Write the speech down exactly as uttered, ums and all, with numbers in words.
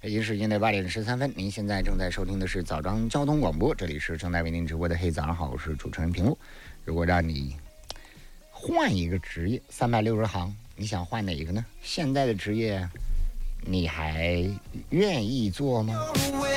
北京时间的八点十三分，您现在正在收听的是早张交通广播，这里是正在为您直播的黑早上好，我是主持人平路。如果让你换一个职业，三百六十行，你想换哪一个呢？现在的职业，你还愿意做吗？